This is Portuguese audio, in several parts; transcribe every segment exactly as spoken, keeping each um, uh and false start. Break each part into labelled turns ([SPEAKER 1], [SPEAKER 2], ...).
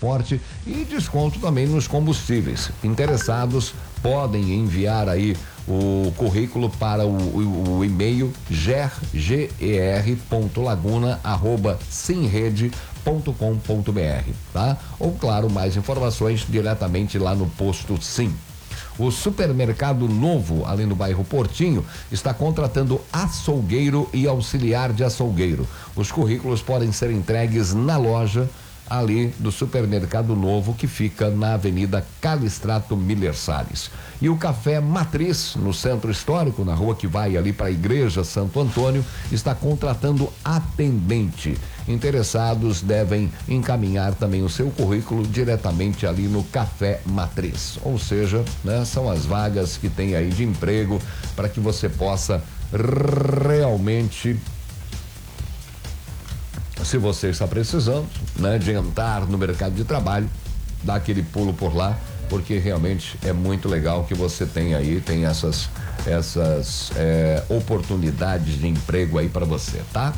[SPEAKER 1] transporte e desconto também nos combustíveis. Interessados podem enviar aí o currículo para o, o, o e-mail ger ponto laguna arroba simrede ponto com ponto br, tá? Ou claro, mais informações diretamente lá no posto Sim. O Supermercado Novo, ali no bairro Portinho, está contratando açougueiro e auxiliar de açougueiro. Os currículos podem ser entregues na loja ali do Supermercado Novo, que fica na Avenida Calistrato Miller Salles. E o Café Matriz, no Centro Histórico, na rua que vai ali para a Igreja Santo Antônio, está contratando atendente. Interessados devem encaminhar também o seu currículo diretamente ali no Café Matriz. Ou seja, né, são as vagas que tem aí de emprego para que você possa realmente, se você está precisando, né, de entrar no mercado de trabalho, dá aquele pulo por lá, porque realmente é muito legal que você tem aí, tem essas, essas é, oportunidades de emprego aí para você, tá?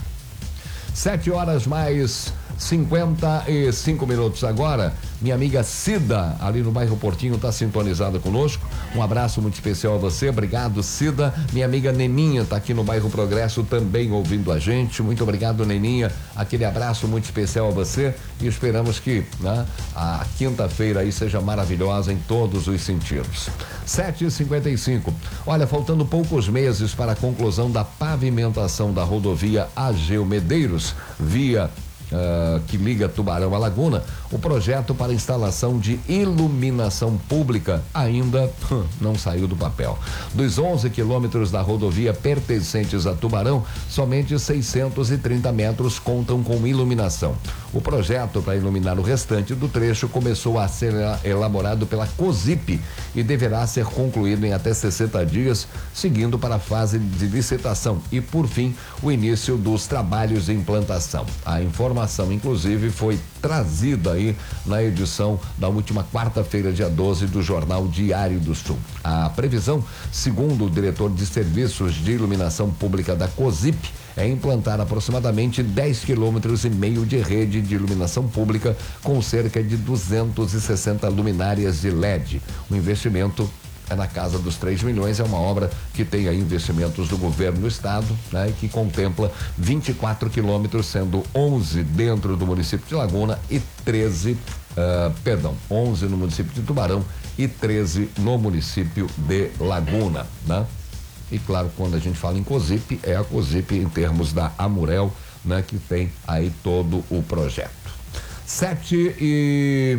[SPEAKER 1] Sete horas mais cinquenta e cinco minutos agora. Minha amiga Cida, ali no bairro Portinho, está sintonizada conosco. Um abraço muito especial a você. Obrigado, Cida. Minha amiga Neninha está aqui no bairro Progresso também ouvindo a gente. Muito obrigado, Neninha. Aquele abraço muito especial a você e esperamos que, né, a quinta-feira aí seja maravilhosa em todos os sentidos. Sete e cinquenta e cinco. Olha, faltando poucos meses para a conclusão da pavimentação da rodovia Ageu Medeiros, via Uh, que liga Tubarão à Laguna, o projeto para instalação de iluminação pública ainda não saiu do papel. Dos onze quilômetros da rodovia pertencentes a Tubarão, somente seiscentos e trinta metros contam com iluminação. O projeto para iluminar o restante do trecho começou a ser elaborado pela COSIP e deverá ser concluído em até sessenta dias, seguindo para a fase de licitação e, por fim, o início dos trabalhos de implantação. A informação, inclusive, foi trazida aí na edição da última quarta-feira, dia doze, do Jornal Diário do Sul. A previsão, segundo o diretor de serviços de iluminação pública da COSIP, é implantar aproximadamente dez quilômetros e meio de rede de iluminação pública com cerca de duzentas e sessenta luminárias de L E D. O investimento é na casa dos três milhões, é uma obra que tem aí investimentos do governo do estado, né, e que contempla vinte e quatro quilômetros, sendo onze dentro do município de Laguna e treze, uh, perdão, onze no município de Tubarão e treze no município de Laguna, né? E claro, quando a gente fala em COSIP, é a COSIP em termos da Amurel, né, que tem aí todo o projeto. Sete e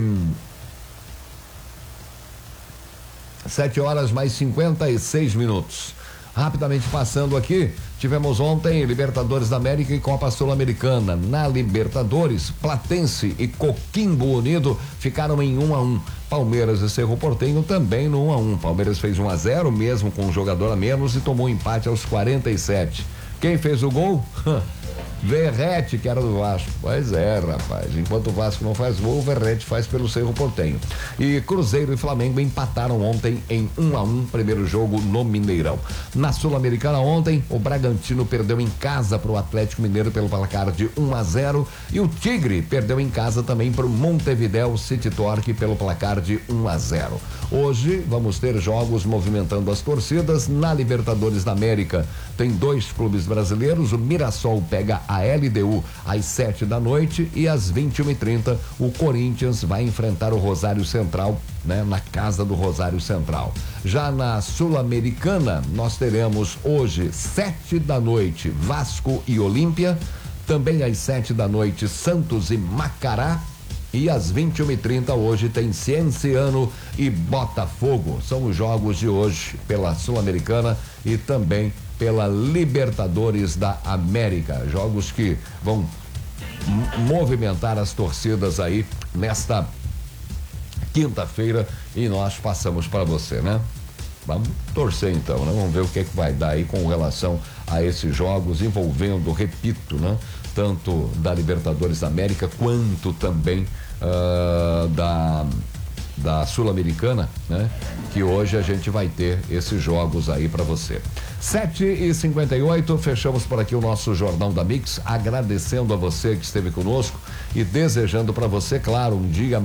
[SPEAKER 1] Sete horas mais cinquenta e seis minutos. Rapidamente passando aqui, tivemos ontem Libertadores da América e Copa Sul-Americana. Na Libertadores, Platense e Coquimbo Unido ficaram em um a um. Palmeiras e Cerro Porteño também no um a um. Palmeiras fez um a zero, mesmo com um jogador a menos, e tomou empate aos quarenta e sete. Quem fez o gol? Verrete, que era do Vasco. Pois é, rapaz. Enquanto o Vasco não faz gol, o Verrete faz pelo Cerro Porteño. E Cruzeiro e Flamengo empataram ontem em um a um, primeiro jogo no Mineirão. Na Sul-Americana ontem, o Bragantino perdeu em casa para o Atlético Mineiro pelo placar de um a zero e o Tigre perdeu em casa também para o Montevidéu City Torque pelo placar de um a zero. Hoje vamos ter jogos movimentando as torcidas na Libertadores da América. Tem dois clubes brasileiros, o Mirassol pega a L D U às sete da noite e às vinte e uma e trinta o Corinthians vai enfrentar o Rosário Central, né, na casa do Rosário Central. Já na Sul-Americana, nós teremos hoje, sete da noite, Vasco e Olímpia, também às sete da noite, Santos e Macará, e às vinte e uma e trinta hoje tem Cienciano e Botafogo. São os jogos de hoje pela Sul-Americana e também pela Libertadores da América. Jogos que vão movimentar as torcidas aí nesta quinta-feira e nós passamos para você, né? Vamos torcer então, né? Vamos ver o que é que vai dar aí com relação a esses jogos envolvendo, repito, né? Tanto da Libertadores da América quanto também uh, da da Sul-Americana, né? Que hoje a gente vai ter esses jogos aí para você. sete e cinquenta e oito, fechamos por aqui o nosso Jornal da Mix, agradecendo a você que esteve conosco e desejando para você, claro, um dia